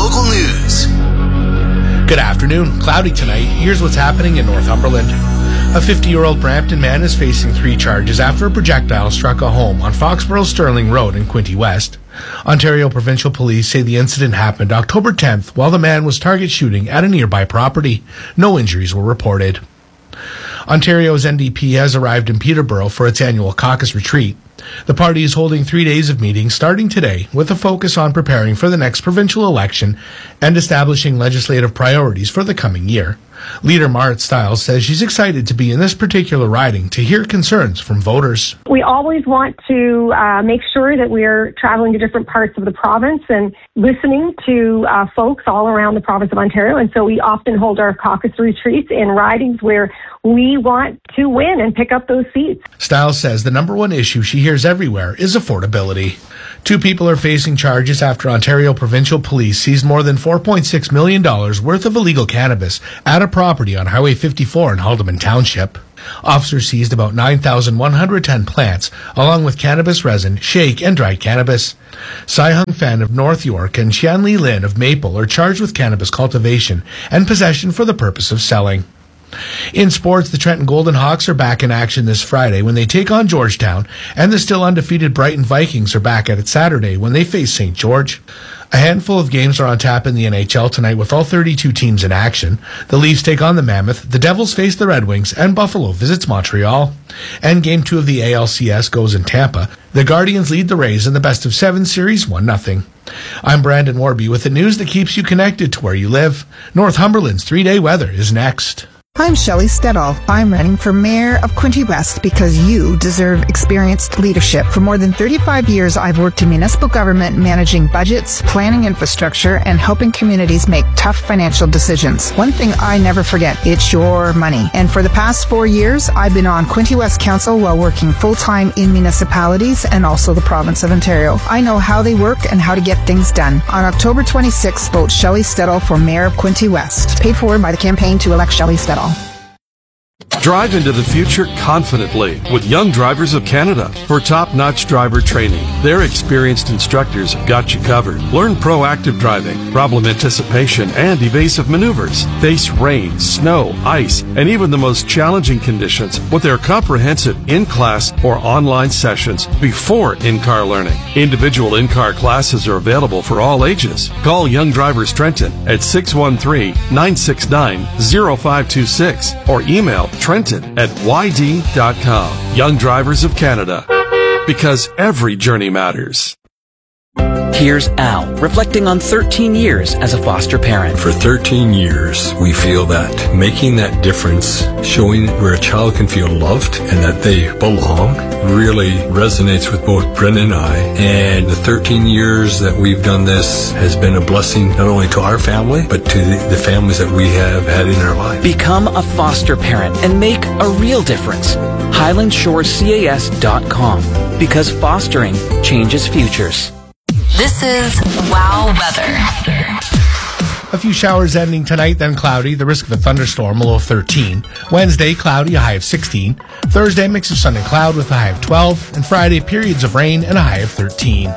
local news. Good afternoon. Cloudy tonight. Here's what's happening in Northumberland. A 50-year-old Brampton man is facing 3 charges after a projectile struck a home on Foxborough Sterling Road in Quinte West. Ontario Provincial Police say the incident happened October 10th while the man was target shooting at a nearby property. No injuries were reported. Ontario's NDP has arrived in Peterborough for its annual caucus retreat. The party is holding 3 days of meetings starting today with a focus on preparing for the next provincial election and establishing legislative priorities for the coming year. Leader Marit Stiles says she's excited to be in this particular riding to hear concerns from voters. We always want to make sure that we're traveling to different parts of the province and listening to folks all around the province of Ontario. And so we often hold our caucus retreats in ridings where we want to win and pick up those seats. Stiles says the number one issue she hears everywhere is affordability. 2 people are facing charges after Ontario Provincial Police seized more than $4.6 million worth of illegal cannabis at a property on Highway 54 in Haldimand Township. Officers seized about 9,110 plants, along with cannabis resin, shake, and dried cannabis. Sai Hung Fan of North York and Xian Li Lin of Maple are charged with cannabis cultivation and possession for the purpose of selling. In sports, the Trenton Golden Hawks are back in action this Friday when they take on Georgetown, and the still undefeated Brighton Vikings are back at it Saturday when they face St. George. A handful of games are on tap in the NHL tonight with all 32 teams in action. The Leafs take on the Mammoth, the Devils face the Red Wings, and Buffalo visits Montreal. And Game 2 of the ALCS goes in Tampa. The Guardians lead the Rays in the best-of-7 series 1-0. I'm Brandon Warby with the news that keeps you connected to where you live. Northumberland's 3-day weather is next. I'm Shelley Steadall. I'm running for mayor of Quinte West because you deserve experienced leadership. For more than 35 years, I've worked in municipal government managing budgets, planning infrastructure, and helping communities make tough financial decisions. One thing I never forget, it's your money. And for the past 4 years, I've been on Quinte West Council while working full-time in municipalities and also the province of Ontario. I know how they work and how to get things done. On October 26th, vote Shelley Steadall for mayor of Quinte West. Paid for by the campaign to elect Shelley Steadall. Drive into the future confidently with Young Drivers of Canada. For top-notch driver training, their experienced instructors have got you covered. Learn proactive driving, problem anticipation, and evasive maneuvers. Face rain, snow, ice, and even the most challenging conditions with their comprehensive in-class or online sessions before in-car learning. Individual in-car classes are available for all ages. Call Young Drivers Trenton at 613-969-0526 or email Trenton@yd.com. Young Drivers of Canada. Because every journey matters. Here's Al, reflecting on 13 years as a foster parent. For 13 years, we feel that making that difference, showing where a child can feel loved and that they belong, really resonates with both Brenda and I. And the 13 years that we've done this has been a blessing not only to our family, but to the families that we have had in our life. Become a foster parent and make a real difference. HighlandsShoresCAS.com. Because fostering changes futures. This is Wow Weather. A few showers ending tonight, then cloudy. The risk of a thunderstorm, a low of 13. Wednesday, cloudy, a high of 16. Thursday, mix of sun and cloud with a high of 12. And Friday, periods of rain and a high of 13.